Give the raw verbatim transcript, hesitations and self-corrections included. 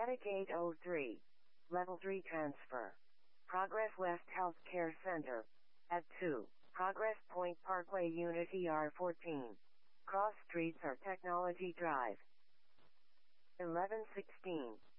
Attic eight oh three. Level three transfer. Progress West Healthcare Center. At two. Progress Point Parkway Unit E R fourteen. Cross Streets or Technology Drive. eleven sixteen.